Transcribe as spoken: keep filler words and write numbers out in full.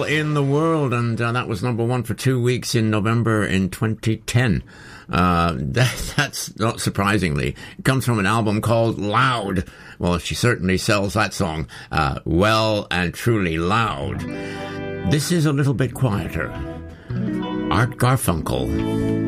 in the World, and uh, that was number one for two weeks in November in twenty ten. Uh, that, that's not surprisingly. It comes from an album called Loud. Well, she certainly sells that song uh, well and truly loud. This is a little bit quieter. Art Garfunkel.